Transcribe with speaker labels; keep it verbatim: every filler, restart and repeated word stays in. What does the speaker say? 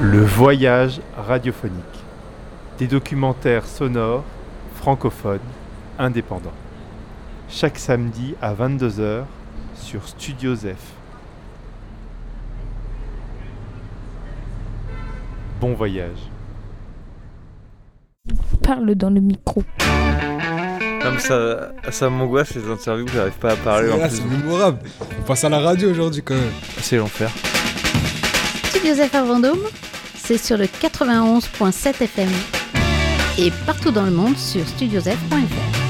Speaker 1: Le voyage radiophonique. Des documentaires sonores, francophones, indépendants. Chaque samedi à vingt-deux heures sur Studio Zef. Bon voyage.
Speaker 2: Parle dans le micro.
Speaker 3: Non mais ça, ça m'angoisse ces interviews, j'arrive pas à parler.
Speaker 4: C'est,
Speaker 3: en
Speaker 4: là,
Speaker 3: plus.
Speaker 4: c'est mémorable. On passe à la radio aujourd'hui quand même.
Speaker 3: C'est l'enfer.
Speaker 5: Studio Zef à Vendôme, c'est sur le quatre-vingt-onze virgule sept F M et partout dans le monde sur studio zef point f r.